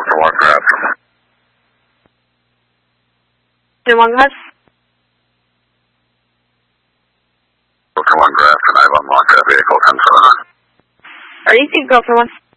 Delta 1 Grafton. Delta 1 Grafton. Delta 1 Grafton, I've unlocked that vehicle, 10-7. Are you Delta 1?